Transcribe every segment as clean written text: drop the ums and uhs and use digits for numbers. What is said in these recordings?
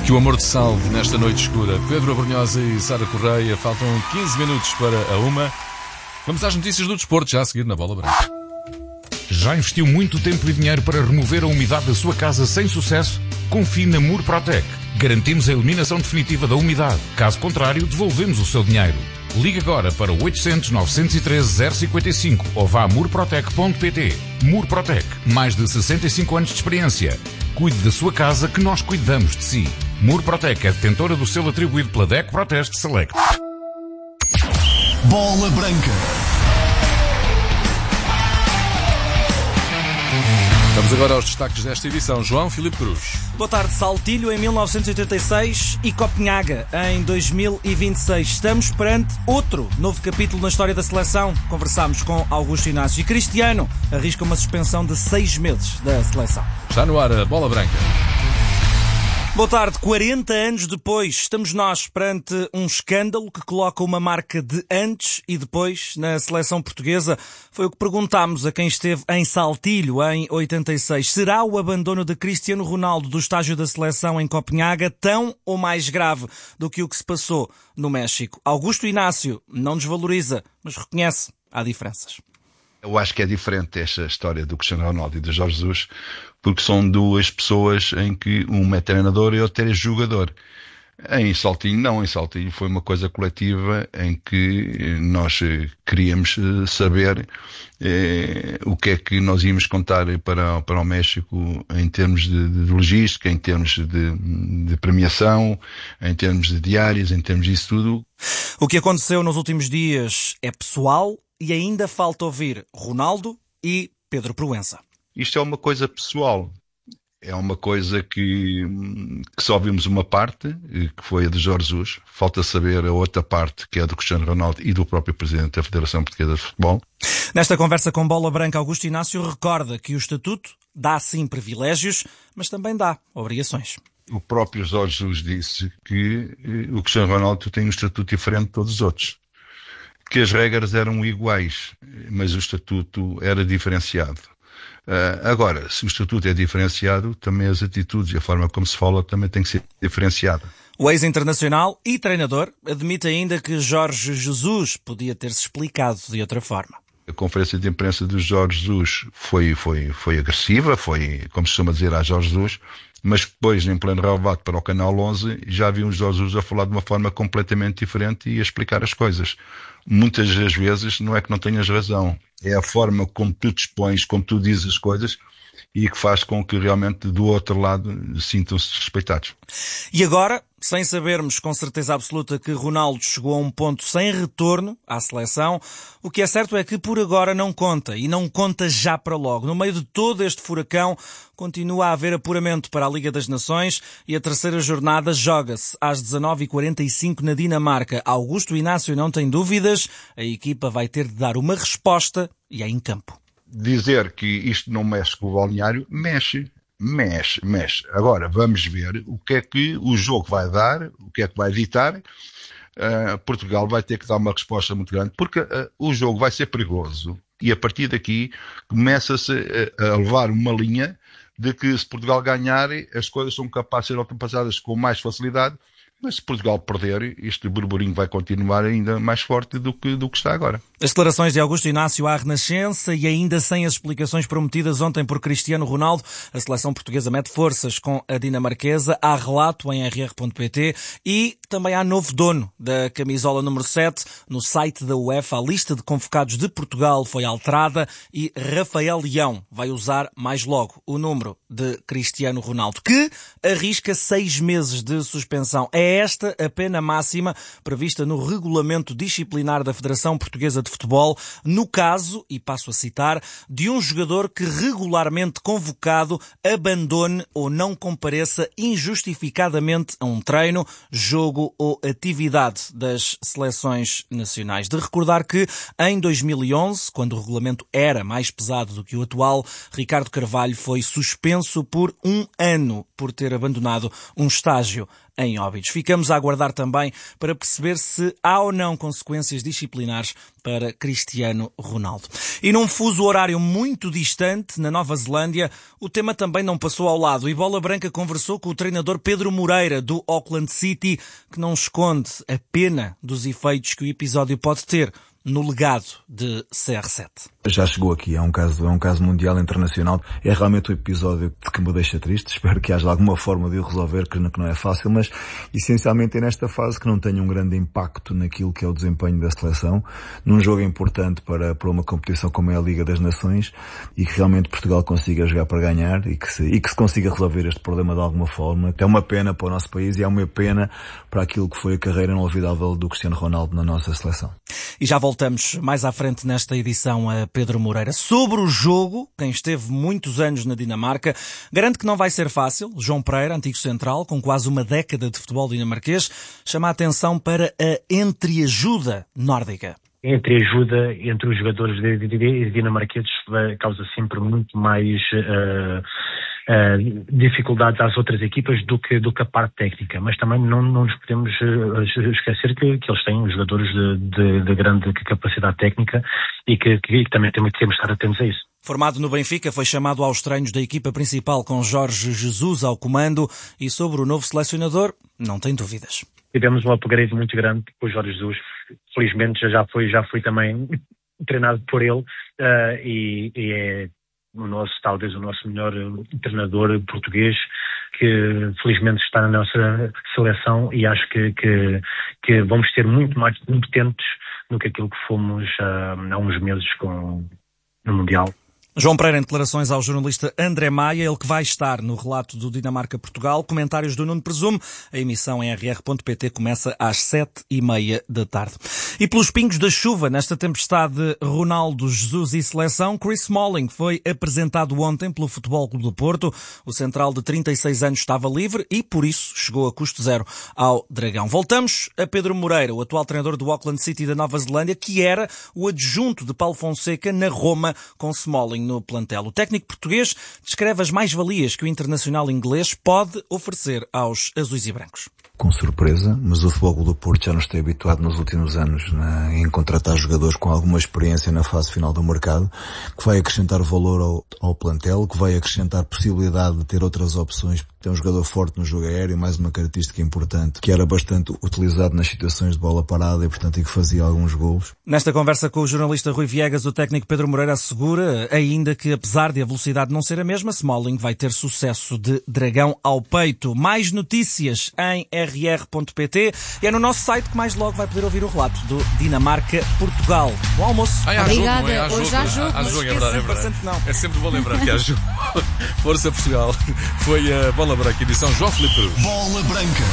Que o amor te salve nesta noite escura. Pedro Abrunhosa e Sara Correia, faltam 15 minutos para a 1. Vamos às notícias do desporto, já a seguir na Bola Branca. Já investiu muito tempo e dinheiro para remover a umidade da sua casa sem sucesso? Confie na Murprotec. Garantimos a eliminação definitiva da umidade. Caso contrário, devolvemos o seu dinheiro. Ligue agora para o 800 913 055 ou vá a murprotec.pt. Murprotec, mais de 65 anos de experiência. Cuide da sua casa que nós cuidamos de si. Murprotec é detentora do selo atribuído pela DECO Proteste Select. Bola Branca. Vamos agora aos destaques desta edição. João Filipe Cruz. Boa tarde. Saltilho em 1986 e Copenhaga em 2026. Estamos perante outro novo capítulo na história da seleção. Conversámos com Augusto Inácio e Cristiano arrisca uma suspensão de 6 meses da seleção. Está no ar a Bola Branca. Boa tarde. 40 anos depois, estamos nós perante um escândalo que coloca uma marca de antes e depois na seleção portuguesa. Foi o que perguntámos a quem esteve em Saltilho em 86. Será o abandono de Cristiano Ronaldo do estágio da seleção em Copenhaga tão ou mais grave do que o que se passou no México? Augusto Inácio não desvaloriza, mas reconhece há diferenças. Eu acho que é diferente esta história do Cristiano Ronaldo e do Jorge Jesus, porque são duas pessoas em que um é treinador e outro é jogador. Em Saltilho, não. Em Saltilho foi uma coisa coletiva em que nós queríamos saber o que é que nós íamos contar para o México em termos de logística, em termos de premiação, em termos de diários, em termos disso tudo. O que aconteceu nos últimos dias é pessoal e ainda falta ouvir Ronaldo e Pedro Proença. Isto é uma coisa pessoal. É uma coisa que só vimos uma parte, que foi a de Jorge Jesus. Falta saber a outra parte, que é a do Cristiano Ronaldo e do próprio Presidente da Federação Portuguesa de Futebol. Nesta conversa com Bola Branca, Augusto Inácio recorda que o Estatuto dá sim privilégios, mas também dá obrigações. O próprio Jorge Jesus disse que o Cristiano Ronaldo tem um estatuto diferente de todos os outros. Que as regras eram iguais, mas o estatuto era diferenciado. Agora, se o estatuto é diferenciado, também as atitudes e a forma como se fala também tem que ser diferenciada. O ex-internacional e treinador admite ainda que Jorge Jesus podia ter-se explicado de outra forma. A conferência de imprensa do Jorge Jesus foi agressiva, foi, como se costuma dizer, a Jorge Jesus, mas depois, em pleno relevado para o Canal 11, já vi o Jorge Jesus a falar de uma forma completamente diferente e a explicar as coisas. Muitas das vezes não é que não tenhas razão, é a forma como tu te expões, como tu dizes as coisas e que faz com que realmente do outro lado sintam-se respeitados. E agora, sem sabermos com certeza absoluta que Ronaldo chegou a um ponto sem retorno à seleção, o que é certo é que por agora não conta, e não conta já para logo. No meio de todo este furacão, continua a haver apuramento para a Liga das Nações e a terceira jornada joga-se às 19h45 na Dinamarca. Augusto Inácio não tem dúvidas, a equipa vai ter de dar uma resposta e é em campo. Dizer que isto não mexe com o balneário, mexe. Agora, vamos ver o que é que o jogo vai dar, o que é que vai ditar. Portugal vai ter que dar uma resposta muito grande, porque o jogo vai ser perigoso. E a partir daqui começa-se a levar uma linha de que se Portugal ganhar, as coisas são capazes de ser ultrapassadas com mais facilidade. Mas se Portugal perder, este burburinho vai continuar ainda mais forte do que está agora. As declarações de Augusto Inácio à Renascença e ainda sem as explicações prometidas ontem por Cristiano Ronaldo, a seleção portuguesa mete forças com a dinamarquesa. Há relato em rr.pt e também há novo dono da camisola número 7. No site da UEFA, a lista de convocados de Portugal foi alterada e Rafael Leão vai usar mais logo o número de Cristiano Ronaldo, que arrisca 6 meses de suspensão. É esta a pena máxima prevista no regulamento disciplinar da Federação Portuguesa de Futebol, no caso, e passo a citar, de um jogador que regularmente convocado abandone ou não compareça injustificadamente a um treino, jogo ou atividade das seleções nacionais. De recordar que, em 2011, quando o regulamento era mais pesado do que o atual, Ricardo Carvalho foi suspenso por 1 ano por ter abandonado um estágio em Óbidos. Ficamos a aguardar também para perceber se há ou não consequências disciplinares para Cristiano Ronaldo. E num fuso horário muito distante, na Nova Zelândia, o tema também não passou ao lado e Bola Branca conversou com o treinador Pedro Moreira, do Auckland City, que não esconde a pena dos efeitos que o episódio pode ter no legado de CR7. Já chegou aqui, é um caso mundial, internacional. É realmente o episódio que me deixa triste. Espero que haja alguma forma de o resolver, que não é fácil, mas essencialmente é nesta fase que não tenha um grande impacto naquilo que é o desempenho da seleção, num jogo importante para uma competição como é a Liga das Nações, e que realmente Portugal consiga jogar para ganhar e que se consiga resolver este problema de alguma forma. É uma pena para o nosso país e é uma pena para aquilo que foi a carreira inolvidável do Cristiano Ronaldo na nossa seleção. E já voltamos mais à frente nesta edição a Pedro Moreira. Sobre o jogo, quem esteve muitos anos na Dinamarca, garante que não vai ser fácil. João Pereira, antigo central, com quase uma década de futebol dinamarquês, chama a atenção para a entreajuda nórdica. Entreajuda entre os jogadores dinamarqueses causa sempre muito mais dificuldades às outras equipas do que a parte técnica, mas também não nos podemos esquecer que eles têm jogadores de grande capacidade técnica e que também temos que estar atentos a isso. Formado no Benfica, foi chamado aos treinos da equipa principal com Jorge Jesus ao comando e sobre o novo selecionador não tem dúvidas. Tivemos um upgrade muito grande com o Jorge Jesus, felizmente já fui também treinado por ele e é talvez o nosso melhor treinador português, que felizmente está na nossa seleção, e acho que vamos ser muito mais competentes do que aquilo que fomos há uns meses no Mundial. João Pereira em declarações ao jornalista André Maia, ele que vai estar no relato do Dinamarca-Portugal. Comentários do Nuno Presume. A emissão em rr.pt começa às 7h30 da tarde. E pelos pingos da chuva, nesta tempestade Ronaldo, Jesus e seleção, Chris Smalling foi apresentado ontem pelo Futebol Clube do Porto. O central de 36 anos estava livre e, por isso, chegou a custo zero ao Dragão. Voltamos a Pedro Moreira, o atual treinador do Auckland City da Nova Zelândia, que era o adjunto de Paulo Fonseca na Roma com Smalling no plantel. O técnico português descreve as mais-valias que o internacional inglês pode oferecer aos azuis e brancos. Com surpresa, mas o Futebol Clube do Porto já nos tem habituado nos últimos anos em contratar jogadores com alguma experiência na fase final do mercado, que vai acrescentar valor ao plantel, que vai acrescentar possibilidade de ter outras opções. Tem um jogador forte no jogo aéreo, mais uma característica importante, que era bastante utilizado nas situações de bola parada e, portanto, que fazia alguns golos. Nesta conversa com o jornalista Rui Viegas, o técnico Pedro Moreira assegura ainda que, apesar de a velocidade não ser a mesma, Smalling vai ter sucesso de dragão ao peito. Mais notícias em rr.pt e é no nosso site que mais logo vai poder ouvir o relato do Dinamarca-Portugal. Bom almoço. Obrigada. Hoje há jogo. Há jogo, é verdade. É sempre bom lembrar que há jogo. Força Portugal. Foi a Bola Branca, edição João Filipe Cruz. Bola Branca.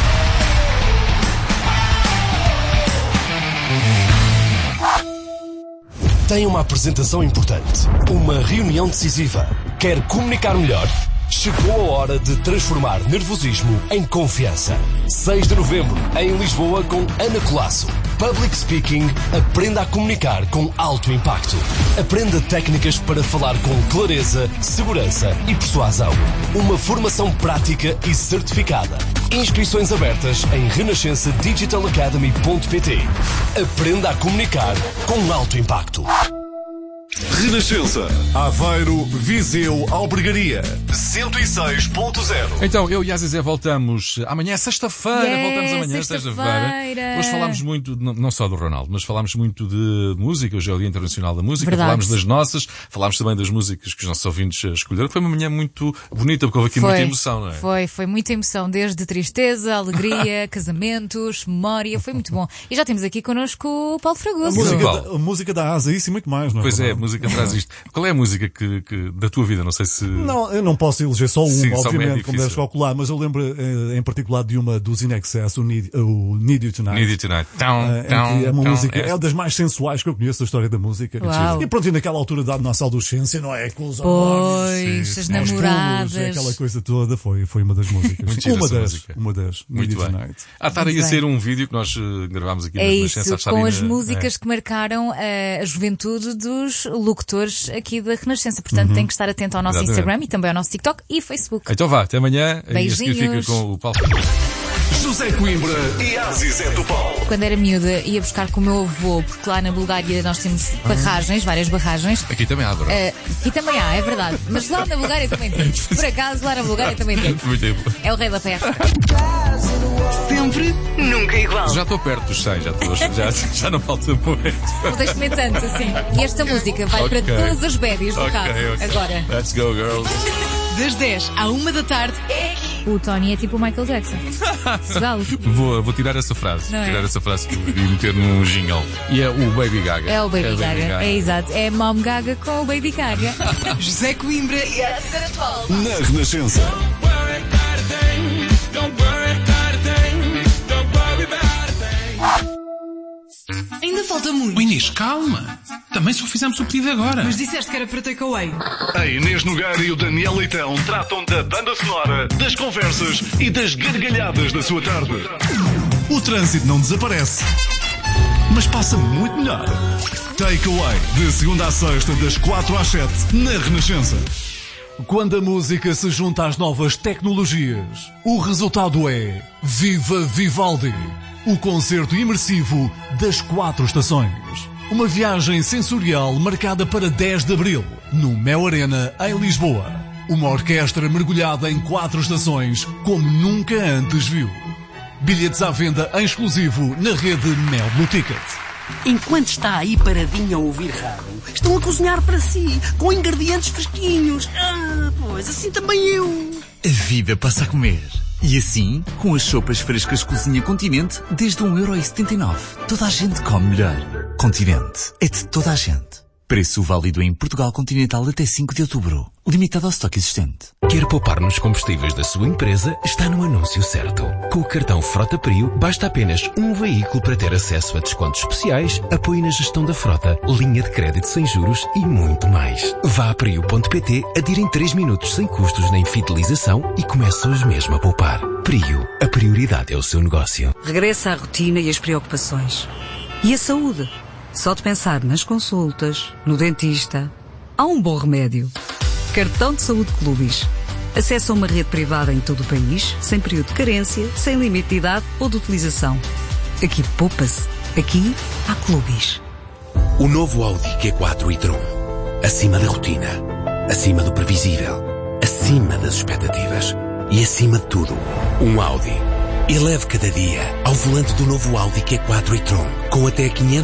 Tem uma apresentação importante, uma reunião decisiva. Quer comunicar melhor? Chegou a hora de transformar nervosismo em confiança. 6 de novembro, em Lisboa, com Ana Colasso. Public Speaking, aprenda a comunicar com alto impacto. Aprenda técnicas para falar com clareza, segurança e persuasão. Uma formação prática e certificada. Inscrições abertas em renascençadigitalacademy.pt. Aprenda a comunicar com alto impacto. Renascença, Aveiro, Viseu, Albergaria, 106.0. Então, eu e a Zezé voltamos amanhã, sexta-feira. Voltamos amanhã, sexta-feira. Hoje falámos muito, não só do Ronaldo, mas falámos muito de música. Hoje é o Dia Internacional da Música. Verdade. Falámos das nossas, falámos também das músicas que os nossos ouvintes escolheram. Foi uma manhã muito bonita, porque houve aqui muita emoção, não é? Foi muita emoção, desde tristeza, alegria, casamentos, memória, foi muito bom. E já temos aqui connosco o Paulo Fragoso. A música da asa, isso e muito mais, não é? Pois é, a música traz isto. Qual é a música que da tua vida? Não sei se... Não, eu não posso eleger só uma, Sim, obviamente, como deves calcular, mas eu lembro em particular de uma dos In Excess, o Need You Tonight. Need You Tonight. Que é uma música, é uma das mais sensuais que eu conheço da história da música. Uau. E pronto, e naquela altura da nossa adolescência, não é? Com os hormônios, as namoradas. Aquela coisa toda, foi uma das músicas. Uma das. Muito bem. Há estar aí a ser um vídeo que nós gravámos aqui na Renascença. Com as músicas que marcaram a juventude dos locutores aqui da Renascença. Portanto, tem que estar atento ao nosso Instagram e também ao nosso TikTok e Facebook. Então vá, até amanhã. Beijinhos. E a seguir fica com o Paulo. José Coimbra e Aziz Topal. Quando era miúda, ia buscar com o meu avô, porque lá na Bulgária nós temos barragens, várias barragens. Aqui também há, verdade? Aqui também há, é verdade. Mas lá na Bulgária também temos. Por acaso, lá na Bulgária também temos. Muito bom. É o rei da pesca. Sempre, nunca igual. Já estou perto dos 100, já não falta muito. Não tens de comer tanto assim. E esta música vai para todas as bébés do carro. Agora. Let's go, girls. Das 10 à 1 da tarde. O Tony é tipo o Michael Jackson. Portugal. Vou tirar essa frase. Não é? Tirar essa frase e meter num jingle. E é o Baby Gaga. É o Baby Gaga. É exato. É Mom Gaga com o Baby Gaga. José Coimbra e Aziz Topal. Na Renascença. Ainda falta muito. Inês, calma. Também só fizemos o pedido agora. Mas disseste que era para takeaway. A Inês Nogueira e o Daniel Leitão tratam da banda sonora, das conversas e das gargalhadas da sua tarde. O trânsito não desaparece, mas passa muito melhor. Takeaway, de segunda à sexta, das 4 às 7, na Renascença. Quando a música se junta às novas tecnologias, o resultado é Viva Vivaldi, o concerto imersivo das 4 estações. Uma viagem sensorial marcada para 10 de abril, no Mel Arena, em Lisboa. Uma orquestra mergulhada em 4 estações, como nunca antes viu. Bilhetes à venda em exclusivo na rede Mel Blue Ticket. Enquanto está aí paradinho a ouvir rádio, estão a cozinhar para si, com ingredientes fresquinhos. Pois assim também eu. A vida passa a comer. E assim, com as sopas frescas Cozinha Continente, desde 1,79€. Toda a gente come melhor. Continente. É de toda a gente. Preço válido em Portugal Continental até 5 de outubro. Limitado ao estoque existente. Quer poupar nos combustíveis da sua empresa? Está no anúncio certo. Com o cartão Frota Prio, basta apenas um veículo para ter acesso a descontos especiais, apoio na gestão da frota, linha de crédito sem juros e muito mais. Vá a prio.pt, adira em 3 minutos sem custos nem fidelização e comece hoje mesmo a poupar. Prio, a prioridade é o seu negócio. Regressa à rotina e às preocupações. E a saúde? Só de pensar nas consultas, no dentista, há um bom remédio. Cartão de Saúde Clubis. Acesso a uma rede privada em todo o país, sem período de carência, sem limite de idade ou de utilização. Aqui poupa-se. Aqui há Clubis. O novo Audi Q4 e-tron. Acima da rotina. Acima do previsível. Acima das expectativas. E acima de tudo, um Audi. Eleve cada dia ao volante do novo Audi Q4 e-tron, com até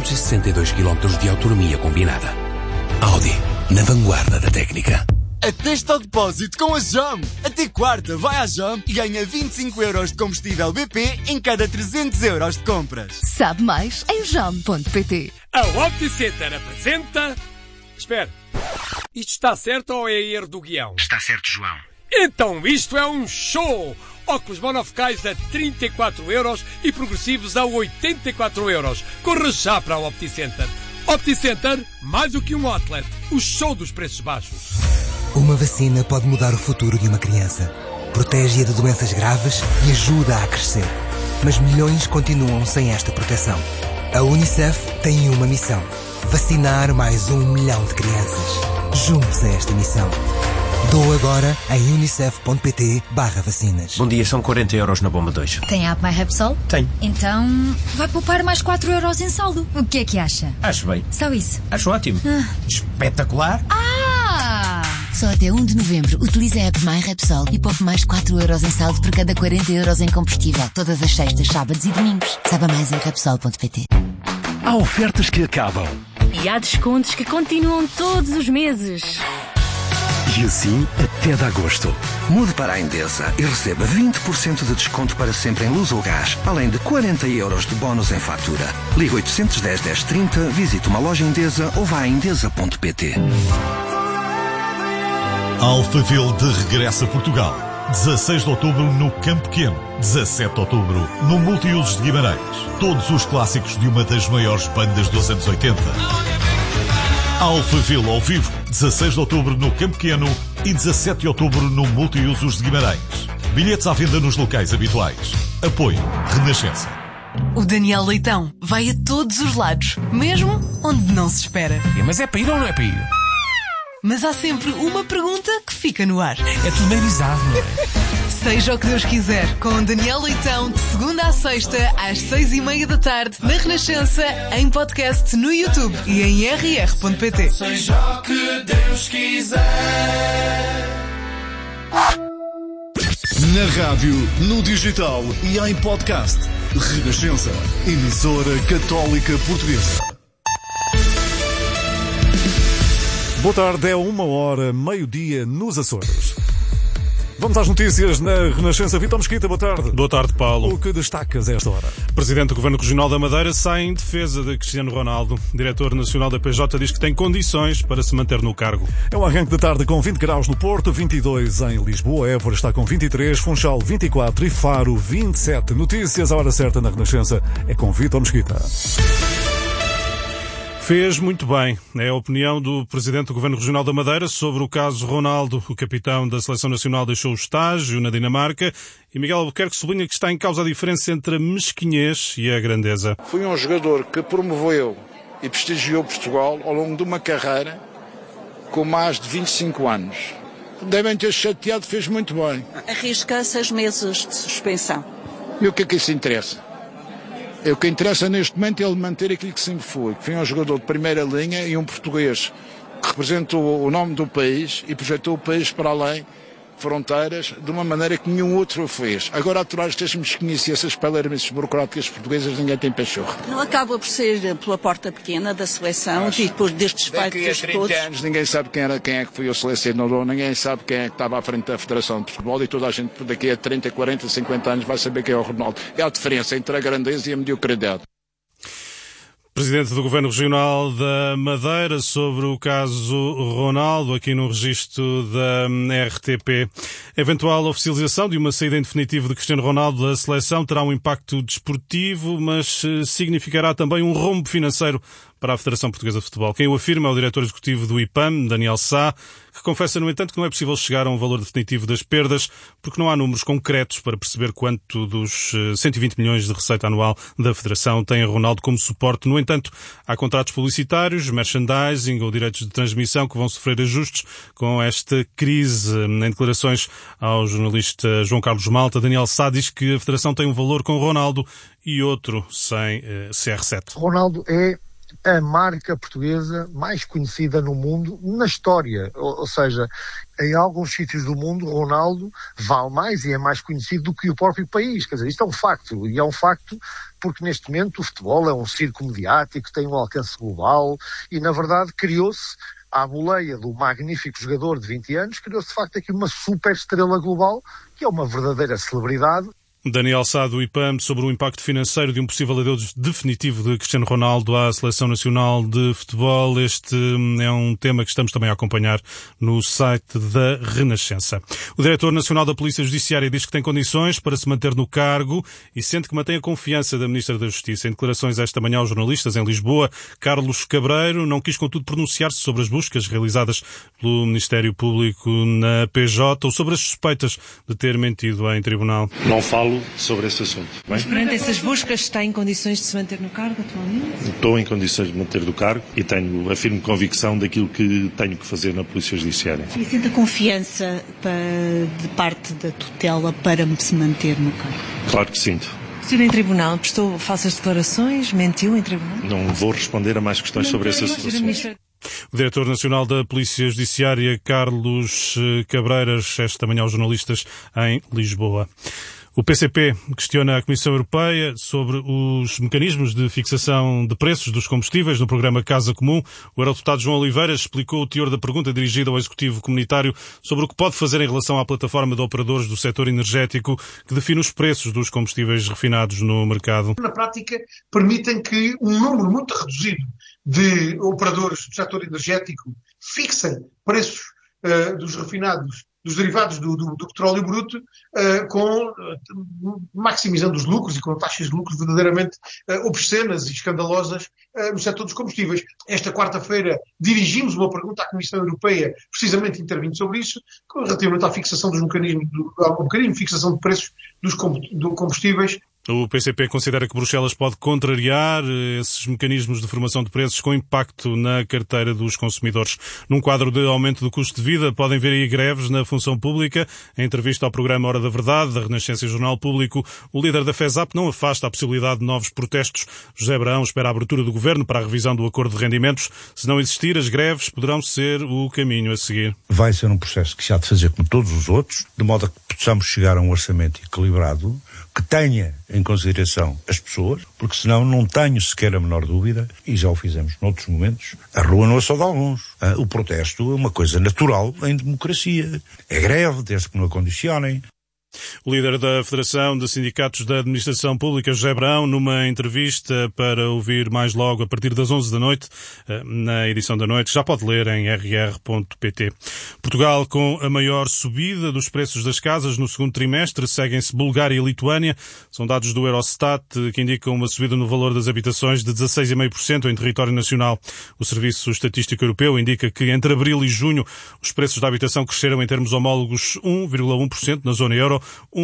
562 km de autonomia combinada. Audi, na vanguarda da técnica. Atesta ao depósito com a JAM. Até quarta, vai à JAM e ganha 25€ de combustível BP em cada 300€ de compras. Sabe mais em jam.pt. A OptiCenter apresenta... Espera, isto está certo ou é erro do guião? Está certo, João. Então isto é um show! Óculos monofocais a 34€ e progressivos a 84€. Corra já para a OptiCenter. OptiCenter, mais do que um outlet. O show dos preços baixos. Uma vacina pode mudar o futuro de uma criança. Protege-a de doenças graves e ajuda a crescer. Mas milhões continuam sem esta proteção. A Unicef tem uma missão. Vacinar mais 1 milhão de crianças. Junte-se a esta missão. Doa agora em unicef.pt/vacinas. Bom dia, são 40€ na bomba 2. Tem a app MyRepsol? Tem. Então vai poupar mais 4€ em saldo. O que é que acha? Acho bem. Só isso? Acho ótimo. Espetacular. Só até 1 de novembro, utilize a app MyRepsol e poupe mais 4€ em saldo por cada 40€ em combustível. Todas as sextas, sábados e domingos. Saiba mais em Repsol.pt. Há ofertas que acabam. E há descontos que continuam todos os meses. E assim até de agosto. Mude para a Endesa e receba 20% de desconto para sempre em luz ou gás, além de 40€ de bónus em fatura. Ligue 810 1030, visite uma loja Endesa ou vá a endesa.pt. Alphaville de regresso a Portugal. 16 de outubro no Campo Pequeno. 17 de outubro no Multiusos de Guimarães. Todos os clássicos de uma das maiores bandas dos anos 80. Alphaville ao vivo. 16 de outubro no Campo Pequeno e 17 de outubro no Multiusos de Guimarães. Bilhetes à venda nos locais habituais. Apoio Renascença. O Daniel Leitão vai a todos os lados, mesmo onde não se espera. Mas é para ir ou não é para ir? Mas há sempre uma pergunta que fica no ar. É tudo meio bizarro, não é? Seja o que Deus quiser, com Daniel Leitão, de segunda à sexta, às 6:30 da tarde, na Renascença, em podcast no YouTube e em rr.pt. Seja o que Deus quiser. Na rádio, no digital e em podcast. Renascença, emissora católica portuguesa. Boa tarde, é 1h, meio-dia, nos Açores. Vamos às notícias na Renascença. Vitor Mesquita, boa tarde. Boa tarde, Paulo. O que destacas a esta hora? Presidente do Governo Regional da Madeira sai em defesa de Cristiano Ronaldo. Diretor Nacional da PJ diz que tem condições para se manter no cargo. É um arranque de tarde com 20 graus no Porto, 22 em Lisboa, Évora está com 23, Funchal 24 e Faro 27. Notícias à hora certa na Renascença é com Vitor Mesquita. Fez muito bem. É a opinião do Presidente do Governo Regional da Madeira sobre o caso Ronaldo. O capitão da Seleção Nacional deixou o estágio na Dinamarca e Miguel Albuquerque sublinha que está em causa a diferença entre a mesquinhez e a grandeza. Foi um jogador que promoveu e prestigiou Portugal ao longo de uma carreira com mais de 25 anos. Devem ter chateado, fez muito bem. Arrisca 6 meses de suspensão. E o que é que isso interessa? O que interessa neste momento é ele manter aquilo que sempre foi, que foi um jogador de primeira linha e um português que representou o nome do país e projetou o país para além de fronteiras de uma maneira que nenhum outro o fez. Agora, aturar estas mesquinhices e essas palermices burocráticas portuguesas, ninguém tem pachorra. Ele acaba por ser pela porta pequena da seleção e depois destes feitos todos. Daqui a 30 anos ninguém sabe quem é que foi o selecionador, ninguém sabe quem é que estava à frente da Federação de Futebol e toda a gente daqui a 30, 40, 50 anos vai saber quem é o Ronaldo. É a diferença entre a grandeza e a mediocridade. Presidente do Governo Regional da Madeira sobre o caso Ronaldo, aqui no registro da RTP. A eventual oficialização de uma saída em definitivo de Cristiano Ronaldo da seleção terá um impacto desportivo, mas significará também um rombo financeiro para a Federação Portuguesa de Futebol. Quem o afirma é o diretor executivo do IPAM, Daniel Sá, que confessa, no entanto, que não é possível chegar a um valor definitivo das perdas, porque não há números concretos para perceber quanto dos 120 milhões de receita anual da Federação tem a Ronaldo como suporte. No entanto, há contratos publicitários, merchandising ou direitos de transmissão que vão sofrer ajustes com esta crise. Em declarações ao jornalista João Carlos Malta, Daniel Sá diz que a Federação tem um valor com Ronaldo e outro sem CR7. Ronaldo é a marca portuguesa mais conhecida no mundo na história, ou seja, em alguns sítios do mundo Ronaldo vale mais e é mais conhecido do que o próprio país, quer dizer, isto é um facto, e é um facto porque neste momento o futebol é um circo mediático, tem um alcance global e na verdade criou-se à boleia do magnífico jogador de 20 anos, criou-se de facto aqui uma super estrela global que é uma verdadeira celebridade. Daniel Sá do IPAM sobre o impacto financeiro de um possível adeus definitivo de Cristiano Ronaldo à Seleção Nacional de Futebol. Este é um tema que estamos também a acompanhar no site da Renascença. O Diretor Nacional da Polícia Judiciária diz que tem condições para se manter no cargo e sente que mantém a confiança da Ministra da Justiça. Em declarações esta manhã aos jornalistas em Lisboa, Carlos Cabreiro não quis, contudo, pronunciar-se sobre as buscas realizadas pelo Ministério Público na PJ ou sobre as suspeitas de ter mentido em tribunal. Não falo sobre esse assunto. Mas perante essas buscas está em condições de se manter no cargo atualmente? Estou em condições de manter do cargo e tenho a firme convicção daquilo que tenho que fazer na Polícia Judiciária. E sente a confiança de parte da tutela para se manter no cargo? Claro que sinto. Estive em tribunal, prestou falsas declarações, mentiu em tribunal? Não vou responder a mais questões sobre esse assunto. O Diretor Nacional da Polícia Judiciária, Carlos Cabreiras, esta manhã aos jornalistas em Lisboa. O PCP questiona a Comissão Europeia sobre os mecanismos de fixação de preços dos combustíveis no programa Casa Comum. O eurodeputado João Oliveira explicou o teor da pergunta dirigida ao Executivo Comunitário sobre o que pode fazer em relação à plataforma de operadores do setor energético que define os preços dos combustíveis refinados no mercado. Na prática, permitem que um número muito reduzido de operadores do setor energético fixem preços dos refinados, dos derivados do petróleo bruto, maximizando os lucros e com taxas de lucros verdadeiramente obscenas e escandalosas no setor dos combustíveis. Esta quarta-feira dirigimos uma pergunta à Comissão Europeia, precisamente intervindo sobre isso, relativamente à fixação dos mecanismos, ao mecanismo de fixação de preços dos combustíveis, O PCP considera que Bruxelas pode contrariar esses mecanismos de formação de preços com impacto na carteira dos consumidores. Num quadro de aumento do custo de vida, podem ver aí greves na função pública. Em entrevista ao programa Hora da Verdade, da Renascença e Jornal Público, o líder da FESAP não afasta a possibilidade de novos protestos. José Abrão espera a abertura do governo para a revisão do acordo de rendimentos. Se não existir, as greves poderão ser o caminho a seguir. Vai ser um processo que se há de fazer como todos os outros, de modo a que possamos chegar a um orçamento equilibrado, que tenha em consideração as pessoas, porque senão não tenho sequer a menor dúvida, e já o fizemos noutros momentos, a rua não é só de alguns. O protesto é uma coisa natural em democracia. É greve, desde que não a condicionem. O líder da Federação de Sindicatos da Administração Pública, José Abrão, numa entrevista para ouvir mais logo a partir das 11 da noite, na edição da noite, já pode ler em rr.pt. Portugal com a maior subida dos preços das casas no segundo trimestre, seguem-se Bulgária e Lituânia. São dados do Eurostat que indicam uma subida no valor das habitações de 16,5% em território nacional. O Serviço Estatístico Europeu indica que entre abril e junho os preços da habitação cresceram em termos homólogos 1,1% na zona euro,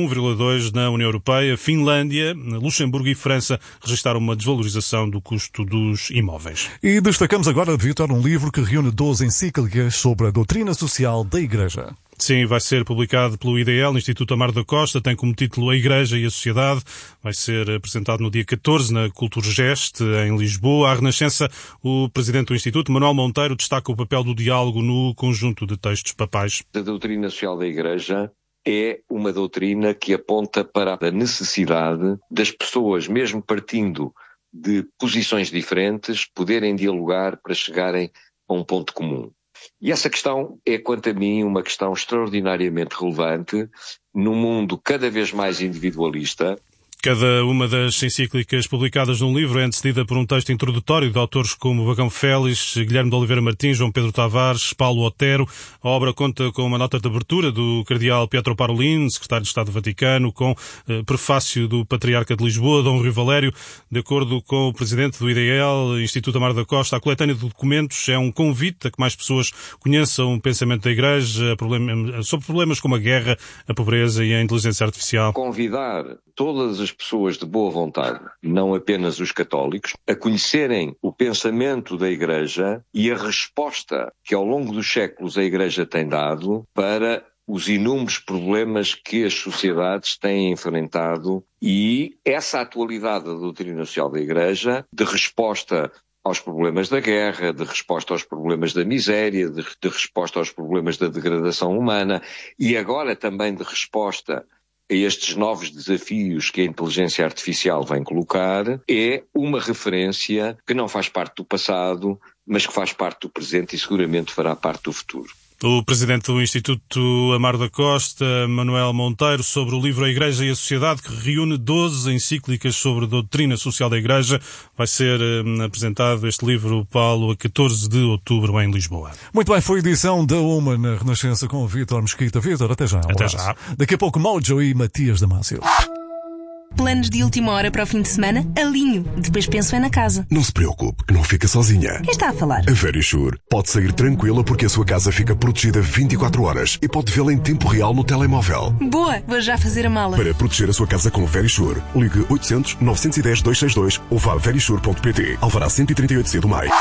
1,2% na União Europeia. Finlândia, Luxemburgo e França registraram uma desvalorização do custo dos imóveis. E destacamos agora, Vítor, um livro que reúne 12 encíclicas sobre a doutrina social da Igreja. Sim, vai ser publicado pelo IDL, Instituto Amaro da Costa, tem como título A Igreja e a Sociedade. Vai ser apresentado no dia 14 na Culturgest, em Lisboa. À Renascença, o presidente do Instituto, Manuel Monteiro, destaca o papel do diálogo no conjunto de textos papais. A doutrina social da Igreja é uma doutrina que aponta para a necessidade das pessoas, mesmo partindo de posições diferentes, poderem dialogar para chegarem a um ponto comum. E essa questão é, quanto a mim, uma questão extraordinariamente relevante num mundo cada vez mais individualista. Cada uma das encíclicas publicadas num livro é antecedida por um texto introdutório de autores como Vagão Félix, Guilherme de Oliveira Martins, João Pedro Tavares, Paulo Otero. A obra conta com uma nota de abertura do cardeal Pietro Parolin, secretário de Estado do Vaticano, com prefácio do Patriarca de Lisboa, Dom Rui Valério. De acordo com o presidente do IDL, Instituto Amaro da Costa, a coletânea de documentos é um convite a que mais pessoas conheçam o pensamento da Igreja sobre problemas como a guerra, a pobreza e a inteligência artificial. Convidar todas as pessoas de boa vontade, não apenas os católicos, a conhecerem o pensamento da Igreja e a resposta que ao longo dos séculos a Igreja tem dado para os inúmeros problemas que as sociedades têm enfrentado, e essa atualidade da doutrina social da Igreja, de resposta aos problemas da guerra, de resposta aos problemas da miséria, de resposta aos problemas da degradação humana e agora também de resposta a estes novos desafios que a inteligência artificial vem colocar, é uma referência que não faz parte do passado, mas que faz parte do presente e seguramente fará parte do futuro. O presidente do Instituto Amaro da Costa, Manuel Monteiro, sobre o livro A Igreja e a Sociedade, que reúne 12 encíclicas sobre a doutrina social da Igreja. Vai ser apresentado este livro, Paulo, a 14 de outubro em Lisboa. Muito bem, foi a edição da Uma na Renascença com o Vítor Mesquita. Vítor, até já. Até já. Daqui a pouco Mojo e Matias Damasio. Planos de última hora para o fim de semana? Alinho. Depois penso é na casa. Não se preocupe, que não fica sozinha. Quem está a falar? A Verisure pode sair tranquila porque a sua casa fica protegida 24 horas e pode vê-la em tempo real no telemóvel. Boa, vou já fazer a mala. Para proteger a sua casa com Verisure, ligue 800 910 262 ou vá a verisure.pt. Alvará 138C do Maio.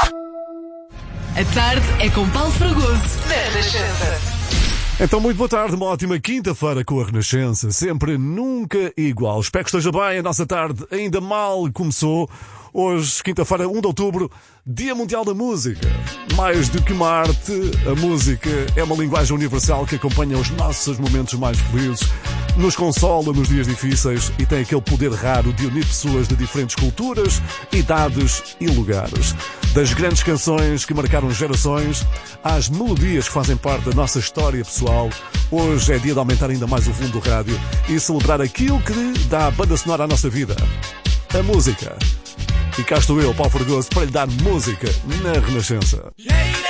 A tarde é com Paulo Fragoso, da Renascença. Então, muito boa tarde, uma ótima quinta-feira com a Renascença, sempre nunca igual. Espero que esteja bem, a nossa tarde ainda mal começou. Hoje, quinta-feira, 1 de outubro, Dia Mundial da Música. Mais do que uma arte, a música é uma linguagem universal que acompanha os nossos momentos mais felizes, nos consola nos dias difíceis e tem aquele poder raro de unir pessoas de diferentes culturas, idades e lugares. Das grandes canções que marcaram gerações, às melodias que fazem parte da nossa história pessoal, hoje é dia de aumentar ainda mais o volume do rádio e celebrar aquilo que dá a banda sonora à nossa vida, a música. E cá estou eu, Paulo Fragoso, para lhe dar música na Renascença.